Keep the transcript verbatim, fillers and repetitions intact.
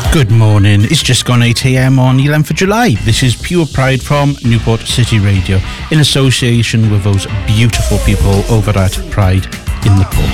Good morning, it's just gone eight a.m. on the eleventh of July. This is Pure Pride from Newport City Radio in association with those beautiful people over at Pride in the Pub.